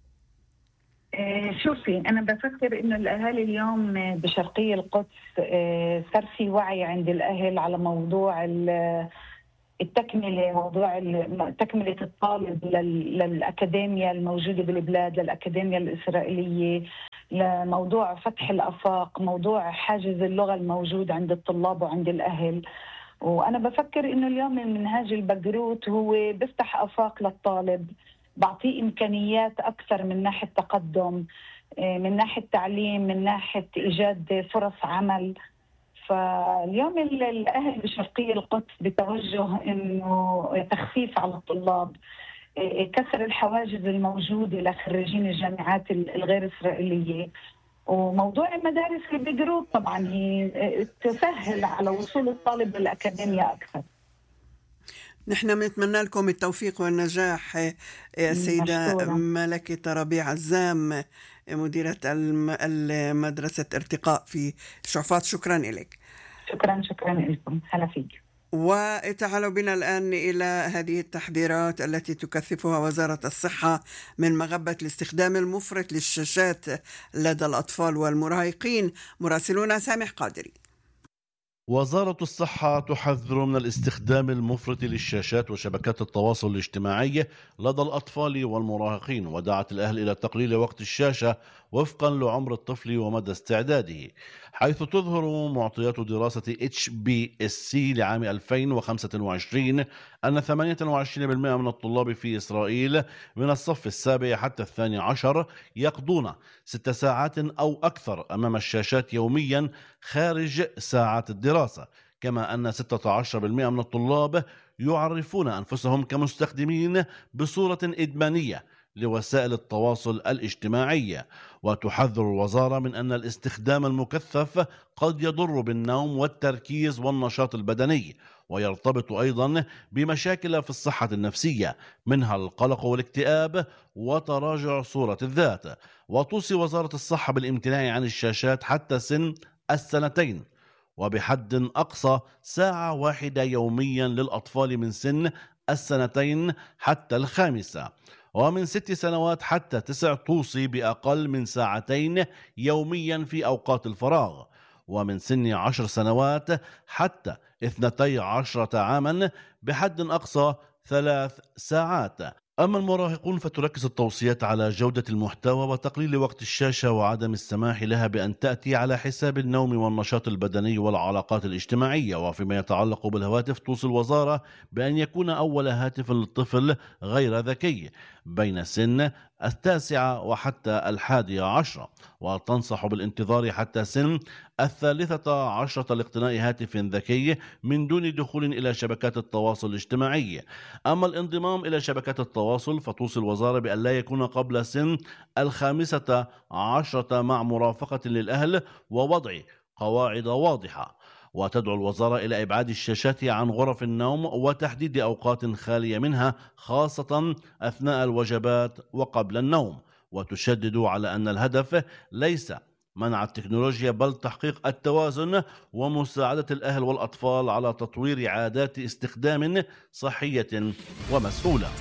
شوفي، أنا بفكر إنه الأهالي اليوم بشرقية القدس صار في وعي عند الأهل على موضوع التكملة، موضوع تكملة الطالب للأكاديميا الموجودة بالبلاد، للأكاديميا الإسرائيلية، لموضوع فتح الآفاق، موضوع حاجز اللغة الموجود عند الطلاب وعند الأهل. وأنا بفكر إنه اليوم من منهاج البقروت هو بيفتح آفاق للطالب، بعطيه إمكانيات أكثر من ناحية تقدم، من ناحية تعليم، من ناحية إيجاد فرص عمل. فاليوم الأهل بشرقية القدس بتوجه إنه تخفيف على الطلاب، كسر الحواجز الموجودة لخريجين الجامعات الغير إسرائيلية. وموضوع المدارس البقروت طبعا هي تسهل على وصول الطالب للأكاديمية أكثر. نحن بنتمنى لكم التوفيق والنجاح يا سيدة ملكة ربيع عزام، مديرة المدرسة ارتقاء في شعفاط. شكرا لك. شكرا لكم. هلا فيك. وتعالوا بنا الآن إلى هذه التحذيرات التي تكثفها وزارة الصحة من مغبة الاستخدام المفرط للشاشات لدى الأطفال والمراهقين. مراسلنا سامح قادري. وزارة الصحة تحذر من الاستخدام المفرط للشاشات وشبكات التواصل الاجتماعي لدى الأطفال والمراهقين، ودعت الأهل إلى تقليل وقت الشاشة وفقا لعمر الطفل ومدى استعداده، حيث تظهر معطيات دراسة HBSC لعام 2025 أن 28% من الطلاب في إسرائيل من الصف السابع حتى 12 يقضون 6 ساعات أو أكثر أمام الشاشات يوميا خارج ساعات الدراسة، كما أن 16% من الطلاب يعرفون أنفسهم كمستخدمين بصورة إدمانية لوسائل التواصل الاجتماعي. وتحذر الوزارة من أن الاستخدام المكثف قد يضر بالنوم والتركيز والنشاط البدني، ويرتبط أيضا بمشاكل في الصحة النفسية منها القلق والاكتئاب وتراجع صورة الذات. وتوصي وزارة الصحة بالامتناع عن الشاشات حتى سن 2 وبحد أقصى ساعة واحدة يوميا للأطفال من سن 2 حتى 5، ومن 6 سنوات حتى 9 توصي بأقل من 2 ساعة يوميا في أوقات الفراغ، ومن سن 10 سنوات حتى 12 عاما بحد أقصى 3 ساعات. أما المراهقون فتركز التوصيات على جودة المحتوى وتقليل وقت الشاشة وعدم السماح لها بأن تأتي على حساب النوم والنشاط البدني والعلاقات الاجتماعية. وفيما يتعلق بالهواتف توصي الوزارة بأن يكون أول هاتف للطفل غير ذكي بين سن 9 وحتى 11، وتنصح بالانتظار حتى سن 13 لاقتناء هاتف ذكي من دون دخول إلى شبكات التواصل الاجتماعي. أما الانضمام إلى شبكات التواصل فتوصي الوزارة بأن لا يكون قبل سن 15 مع مرافقة للأهل ووضع قواعد واضحة. وتدعو الوزارة إلى إبعاد الشاشات عن غرف النوم وتحديد أوقات خالية منها خاصة أثناء الوجبات وقبل النوم، وتشدد على أن الهدف ليس منع التكنولوجيا بل تحقيق التوازن ومساعدة الأهل والأطفال على تطوير عادات استخدام صحية ومسؤولة.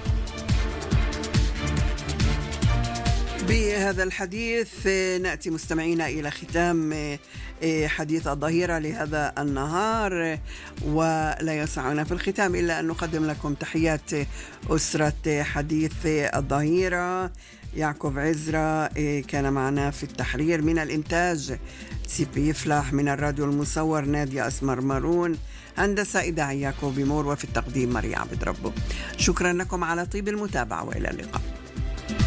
بهذا الحديث نأتي مستمعينا إلى ختام حديث الظهيرة لهذا النهار، ولا يسعنا في الختام إلا أن نقدم لكم تحيات أسرة حديث الظهيرة. يعقوب عزرا كان معنا في التحرير، من الإنتاج سيبي يفلح، من الراديو المصور نادية أسمر مارون، هندسة إذاعية يعقوب مور، وفي التقديم مريم عبد ربه. شكرا لكم على طيب المتابعة وإلى اللقاء.